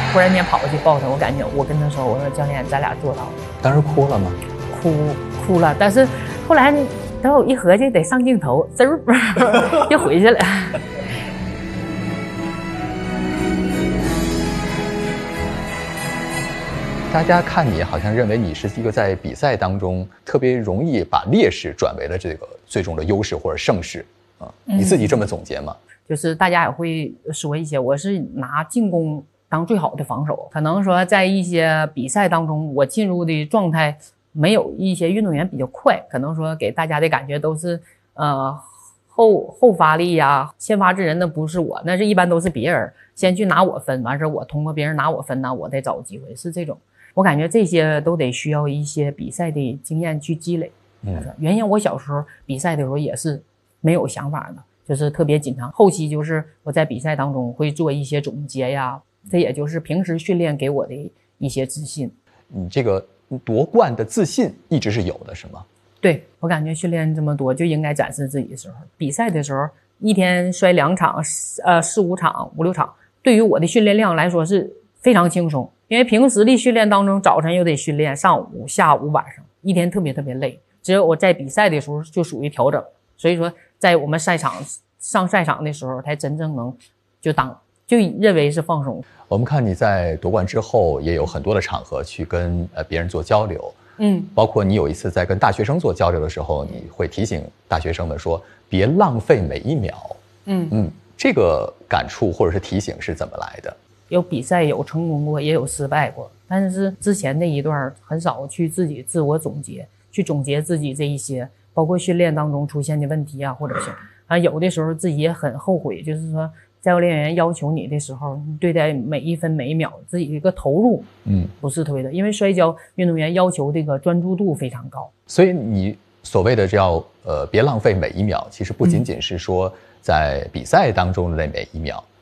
突然间跑过去抱他，我感觉我跟他说，我说教练，咱俩做到了。 当时哭了吗？ 哭了，但是后来等我一合计得上镜头，滋儿又回去了。 大家看你好像认为你是一个在比赛当中特别容易把劣势转为了这个最终的优势或者胜势啊，你自己这么总结吗？ 就是大家也会说一些，我是拿进攻当最好的防守，可能说在一些比赛当中，我进入的状态没有一些运动员比较快，可能说给大家的感觉都是后发力呀，先发制人的不是我，那是一般都是别人先去拿我分，完事我通过别人拿我分呢，我再找机会，是这种。我感觉这些都得需要一些比赛的经验去积累。原先我小时候比赛的时候也是没有想法的，就是特别紧张。后期就是我在比赛当中会做一些总结呀，这也就是平时训练给我的一些自信。 你这个夺冠的自信一直是有的，是吗？ 对，我感觉训练这么多就应该展示自己的时候，比赛的时候一天摔2场4、5场5、6场，对于我的训练量来说是非常轻松。因为平时的训练当中，早晨又得训练，上午、下午、晚上，一天特别累。只有我在比赛的时候就属于调整，所以说在我们上赛场的时候，才真正能就认为是放松。 我们看你在夺冠之后，也有很多的场合去跟别人做交流，包括你有一次在跟大学生做交流的时候，你会提醒大学生们说，别浪费每一秒。这个感触或者是提醒是怎么来的？ 有比赛有成功过，也有失败过，但是之前那一段很少去自己自我总结，去总结自己这一些，包括训练当中出现的问题啊，或者是有的时候自己也很后悔，就是说教练员要求你的时候，你对待每一分每一秒自己一个投入，不是特别的，因为摔跤运动员要求这个专注度非常高， 所以你所谓的叫别浪费每一秒，其实不仅仅是说在比赛当中的那每一秒。